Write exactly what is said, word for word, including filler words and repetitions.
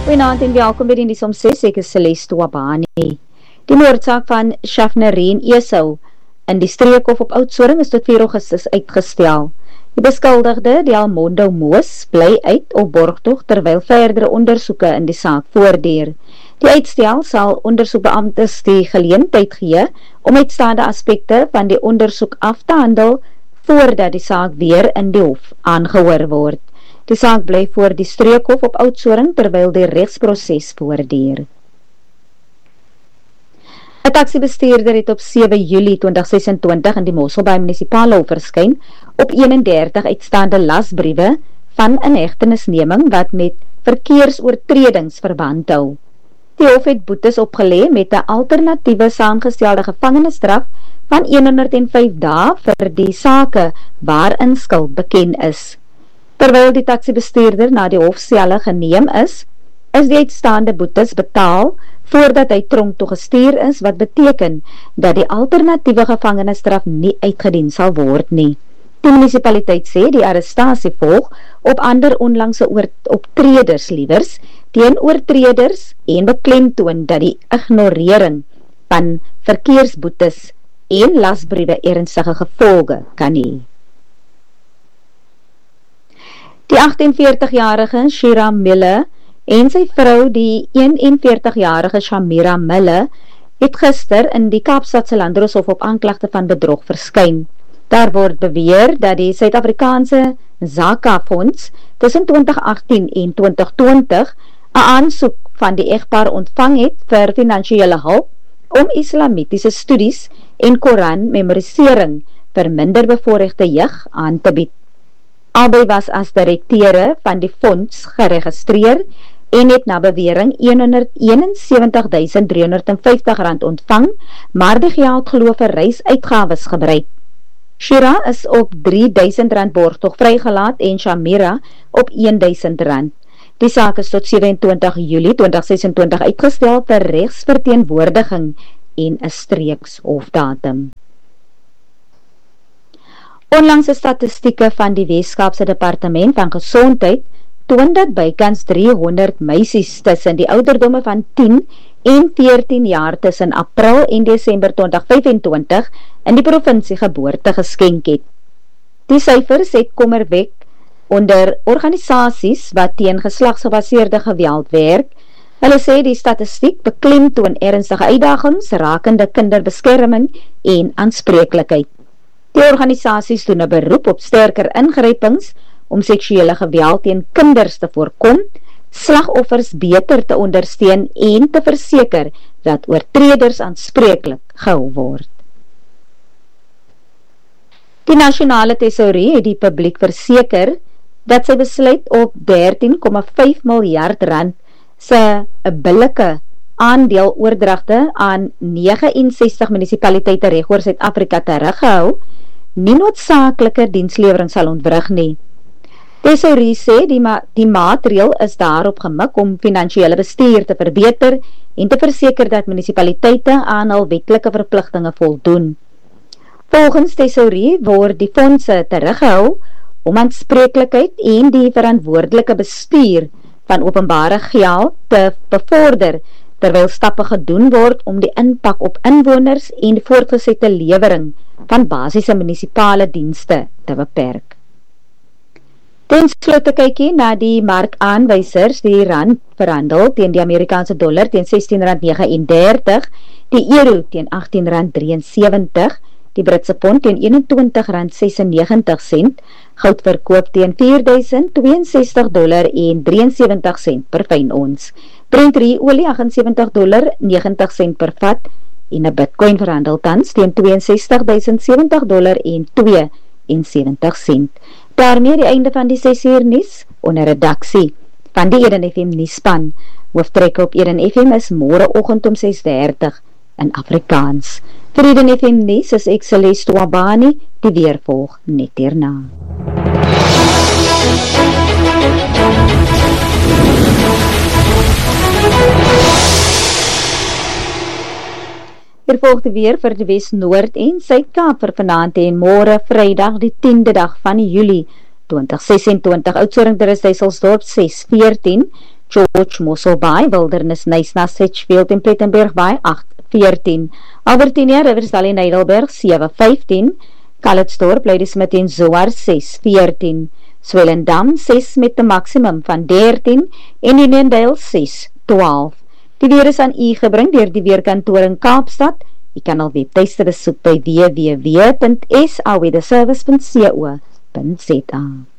Goeienaand en welkom by die nuus om ses, ek is Celeste Wabani. Die moordsaak van Shafnareen Esau in die streekhof op Oudtshoorn is tot vier Augustus uitgestel. Die beskuldigde, die Almondo Moos, bly uit op borgtog terwyl verdere ondersoeke in die saak voortduur. Die uitstel sal ondersoekbeamptes die geleentheid gee om uitstaande aspekte van die ondersoek af te handel voordat die saak weer in die hof aangehoor word. Die saak bly voor die streekhof op Oudtshoorn terwyl die regsproses voortduur. 'n Taxibestuurder het op sewe Julie twintig sesentwintig in die Mosselbaai munisipale hof verskyn op eenendertig uitstaande lasbriewe van inhegtenisneming wat met verkeersoortredings verband hou. Die hof het boetes opgelê met 'n alternatiewe saamgestelde gevangenisstraf van honderd en vyf dae vir die sake waarin skuld beken is. Terwyl die taxibestuurder na die hofselle geneem is, is die uitstaande boetes betaal voordat hy tronk toe gestuur is, wat beteken dat die alternatiewe gevangenisstraf nie uitgedien sal word nie. Die munisipaliteit sê die arrestasie volg op ander onlangse optreders liewers teen oortreders en beklemtoon dat die ignorering van verkeersboetes en lasbriewe ernstige gevolge kan hê. Die agtenveertigjarige Shira Mille en sy vrou, die eenenveertigjarige Shamira Mille, het gister in die Kaapstadse Landdroshof op aanklagte van bedrog verskyn. Daar word beweer dat die Suid-Afrikaanse Zaka Fonds tussen twintig agtien en twintig twintig 'n aansoek van die egpaar ontvang het vir finansiële hulp om islamitiese studies en Koran memorisering vir minder bevoorregte jeug aan te bied. Albei was as direkteure van die fonds geregistreer en het na bewering honderd eenensewentig duisend driehonderdvyftig rand ontvang, maar die geld glo vir reisuitgawes gebruik. Shira is op drie duisend rand borgtog vrygelaat en Shamira op een duisend rand. Die saak is tot sewe-en-twintig Julie twintig sesentwintig uitgestel vir regsverteenwoordiging en 'n streekshofdatum. Onlangse statistieke van die Weskaapse Departement van Gesondheid toon dat bykans driehonderd meisies tussen die ouderdomme van tien en veertien jaar tussen April en Desember twintig vyfentwintig in die provinsie geboorte geskenk het. Die syfers het kommer wek onder organisasies wat teen geslagsgebaseerde geweld werk. Hulle sê die statistiek beklemtoon ernstige uitdagings rakende kinderbeskerming en aanspreeklikheid. Die organisasies doen 'n beroep op sterker ingrypings om seksuele geweld teen kinders te voorkom, slagoffers beter te ondersteun en te verseker dat oortreders aanspreeklik gehou word. Die nasionale tesourie het die publiek verseker dat sy besluit op dertien komma vyf miljard rand se 'n billike aandeel oordragte aan negenensestig munisipaliteite regoor Suid-Afrika teruggehou, nie noodsaaklike dienslewering sal ontwrig nie. Tesourie sê die, ma die maatreël is daarop gemik om finansiële bestuur te verbeter en te verseker dat munisipaliteite aan hul wetlike verpligtinge voldoen. Volgens tesourie word die fondse teruggehou om aanspreeklikheid en die verantwoordelike bestuur van openbare geld te bevorder, terwyl stappe gedoen word om die impak op inwoners en die voortgesette lewering van basiese munisipale dienste te beperk. Ten slotte kykie na die markaanwysers, die rand verhandel teen die Amerikaanse dollar teen sestien rand negenendertig, die euro teen agttien rand drieënsewentig, die Britse pond teen eenentwintig rand sesennegentig sent, goud verkoop teen vier duisend tweeënsestig dollar en drieënsewentig sent per fyn ons. Brent olie agtensewentig dollar negentig sent per vat en 'n Bitcoin verhandel tans teen tweeënsestig duisend sewentig dollar en tweeënsewentig sent. Daarmee die einde van die ses uur nuus onder redaksie van die Eden F M nuusspan. Hooftrekker op Eden F M is môreoggend om ses dertig in Afrikaans. Vir Eden F M nuus is ek Celeste Wabani, die weer volg net hierna. Hier volg die weer vir die Wes, Noord en Suid-Kaap vir vanaand en môre Vrydag die tiende dag van Julie twintig sesentwintig. Oudtshoorn, Driehuisdorp ses veertien, George Mosselbaai, Wildernis Nysna, Sedgefield en Plettenberg Baai agt veertien, Albertinia, Riversdale en Heidelberg sewe vyftien, Calitzdorp, Ladysmith en Zoar ses veertien, Swellendam ses met 'n maksimum van dertien en Uniondale ses twaalf. Die weer is aan u gebring deur die weerkantoor in Kaapstad. U kan al webtuiste besoek by w w w punt s a weatherservice punt co punt za.